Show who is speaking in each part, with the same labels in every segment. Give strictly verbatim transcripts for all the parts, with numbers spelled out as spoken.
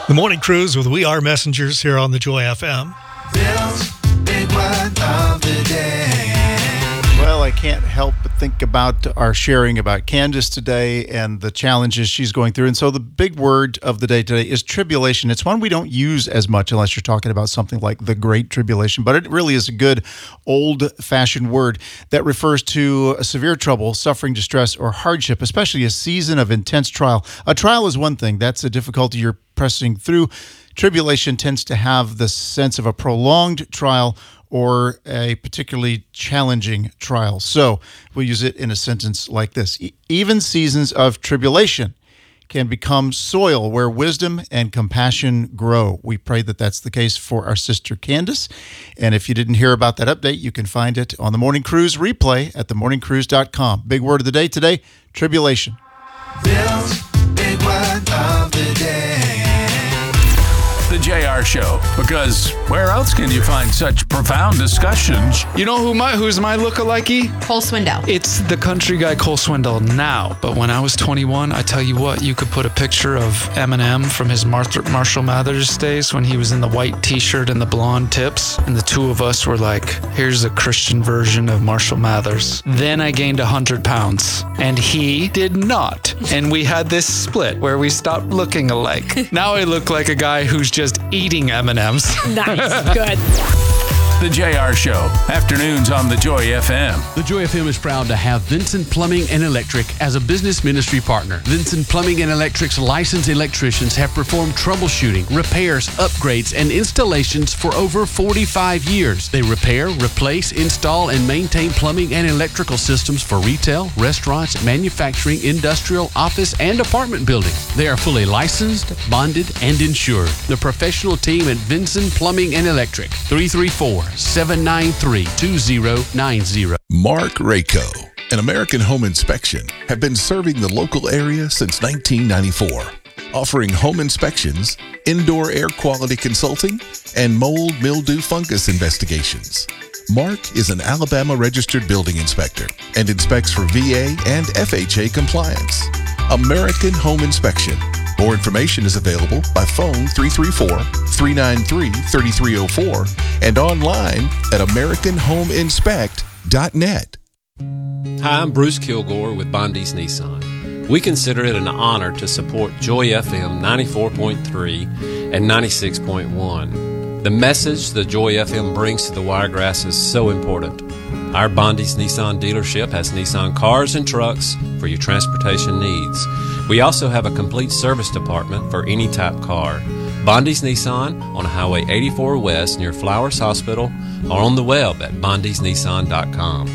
Speaker 1: The Morning Cruise with We Are Messengers here on the Joy F M.
Speaker 2: Bill's Big Word of the Day.
Speaker 3: Well, I can't help but think about our sharing about Candace today and the challenges she's going through. And so the big word of the day today is tribulation. It's one we don't use as much unless you're talking about something like the Great Tribulation, but it really is a good old-fashioned word that refers to a severe trouble, suffering, distress, or hardship, especially a season of intense trial. A trial is one thing. That's a difficulty you're pressing through. Tribulation tends to have the sense of a prolonged trial or a particularly challenging trial. So we'll use it in a sentence like this. E- even seasons of tribulation can become soil where wisdom and compassion grow. We pray that that's the case for our sister Candace. And if you didn't hear about that update, you can find it on the Morning Cruise replay at the morning cruise dot com. Big word of the day today, tribulation.
Speaker 2: Bill's Big Word of the Day.
Speaker 4: The J R Show, because where else can you find such profound discussions?
Speaker 5: You know who my who's my lookalike?
Speaker 6: Cole Swindell.
Speaker 5: It's the country guy Cole Swindell now. But when I was twenty-one, I tell you what, you could put a picture of Eminem from his Martha, Marshall Mathers days when he was in the white t-shirt and the blonde tips. And the two of us were like, here's a Christian version of Marshall Mathers. Then I gained one hundred pounds and he did not. And we had this split where we stopped looking alike. Now I look like a guy who's just eating M and M's.
Speaker 6: Nice. Good.
Speaker 4: The J R Show, afternoons on the Joy F M.
Speaker 7: The Joy F M is proud to have Vincent Plumbing and Electric as a business ministry partner. Vincent Plumbing and Electric's licensed electricians have performed troubleshooting, repairs, upgrades, and installations for over forty-five years. They repair, replace, install, and maintain plumbing and electrical systems for retail, restaurants, manufacturing, industrial, office, and apartment buildings. They are fully licensed, bonded, and insured. The professional team at Vincent Plumbing and Electric, three three four, seven nine three, two zero nine zero.
Speaker 8: Mark Rayco and American Home Inspection have been serving the local area since nineteen ninety-four, offering home inspections, indoor air quality consulting, and mold, mildew, fungus investigations. Mark is an Alabama registered building inspector and inspects for V A and F H A compliance. American Home Inspection. More information is available by phone three three four, three nine three, three three zero four and online at american home inspect dot net.
Speaker 9: Hi, I'm Bruce Kilgore with Bondi's Nissan. We consider it an honor to support Joy F M ninety-four point three and ninety-six point one. The message the Joy F M brings to the Wiregrass is so important. Our Bondi's Nissan dealership has Nissan cars and trucks for your transportation needs. We also have a complete service department for any type car. Bondi's Nissan on Highway eighty-four West near Flowers Hospital or on the web at bondis nissan dot com.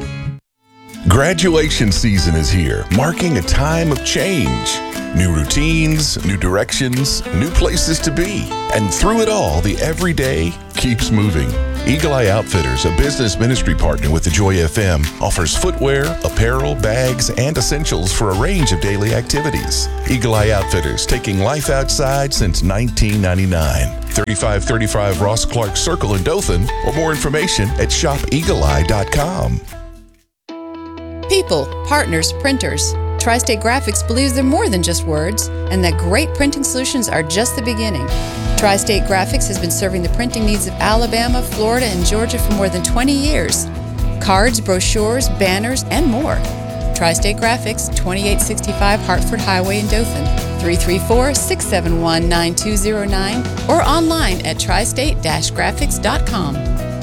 Speaker 8: Graduation season is here, marking a time of change. New routines, new directions, new places to be. And through it all, the everyday keeps moving. Eagle Eye Outfitters, a business ministry partner with the Joy F M, offers footwear, apparel, bags, and essentials for a range of daily activities. Eagle Eye Outfitters, taking life outside since nineteen ninety-nine. thirty-five thirty-five Ross Clark Circle in Dothan, or more information at shop eagle eye dot com.
Speaker 10: People, partners, printers. Tri-State Graphics believes they're more than just words, and that great printing solutions are just the beginning. Tri-State Graphics has been serving the printing needs of Alabama, Florida, and Georgia for more than twenty years. Cards, brochures, banners, and more. Tri-State Graphics, twenty-eight sixty-five Hartford Highway in Dothan, three three four, six seven one, nine two zero nine, or online at tri state dash graphics dot com.